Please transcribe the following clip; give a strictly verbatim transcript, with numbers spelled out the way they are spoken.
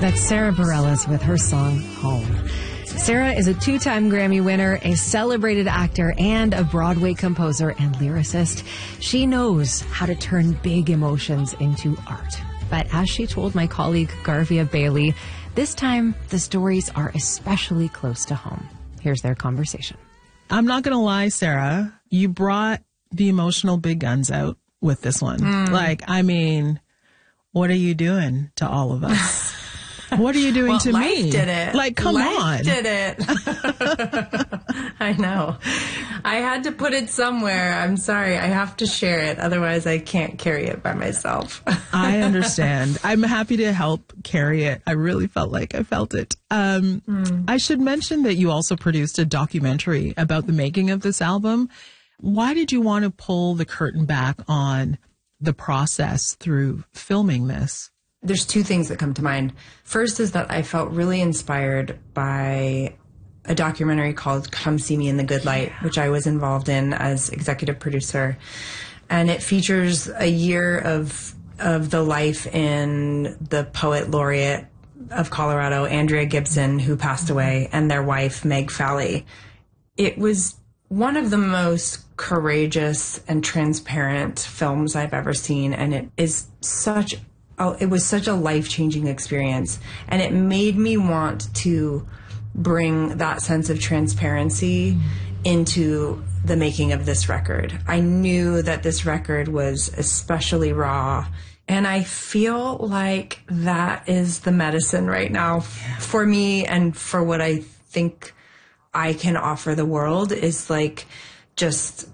That's Sarah Bareilles with her song Home. Sarah is a two-time Grammy winner, a celebrated actor, and a Broadway composer and lyricist. She knows how to turn big emotions into art. But as she told my colleague Garvia Bailey, this time the stories are especially close to home. Here's their conversation. I'm not going to lie, Sarah, you brought the emotional big guns out with this one. Mm. Like, I mean, what are you doing to all of us? What are you doing well, to life me? Did it. Like, come life on. Did it. I know. I had to put it somewhere. I'm sorry. I have to share it. Otherwise, I can't carry it by myself. I understand. I'm happy to help carry it. I really felt like I felt it. Um, mm. I should mention that you also produced a documentary about the making of this album. Why did you want to pull the curtain back on the process through filming this? There's two things that come to mind. First is that I felt really inspired by a documentary called Come See Me in the Good Light, which I was involved in as executive producer. And it features a year of of the life in the poet laureate of Colorado, Andrea Gibson, who passed away, and their wife, Meg Fally. It was one of the most courageous and transparent films I've ever seen, and it is such Oh, it was such a life-changing experience, and it made me want to bring that sense of transparency into the making of this record. I knew that this record was especially raw, and I feel like that is the medicine right now for me and for what I think I can offer the world is like just